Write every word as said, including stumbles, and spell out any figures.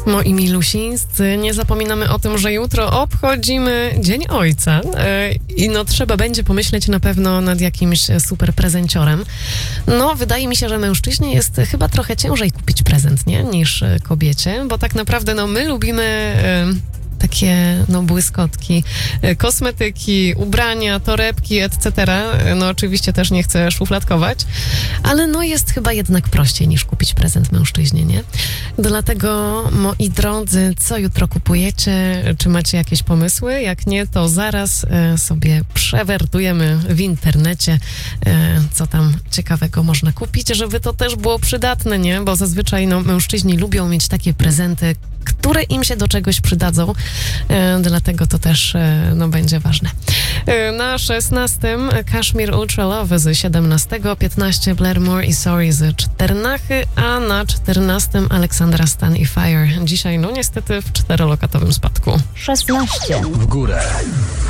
Moi milusińscy, nie zapominamy o tym, że jutro obchodzimy Dzień Ojca i no trzeba będzie pomyśleć na pewno nad jakimś super prezenciorem. No, wydaje mi się, że mężczyźnie jest chyba trochę ciężej kupić prezent, nie? Niż kobiecie, bo tak naprawdę no my lubimy takie, no, błyskotki, kosmetyki, ubrania, torebki, et cetera. No, oczywiście też nie chcę szufladkować, ale no jest chyba jednak prościej niż kupić prezent mężczyźnie, nie? Dlatego, moi drodzy, co jutro kupujecie? Czy macie jakieś pomysły? Jak nie, to zaraz e, sobie przewertujemy w internecie, e, co tam ciekawego można kupić, żeby to też było przydatne, nie? Bo zazwyczaj, no, mężczyźni lubią mieć takie prezenty, które im się do czegoś przydadzą, e, dlatego to też e, no, będzie ważne. E, na szesnastym Kashmir Ultra Love z siedemnastego, piętnaście Blairmore i Sorry z czternachy, a na czternastym Aleksandra Stan i Fire. Dzisiaj, no niestety, w czterolokatowym spadku. szesnaście. W górę.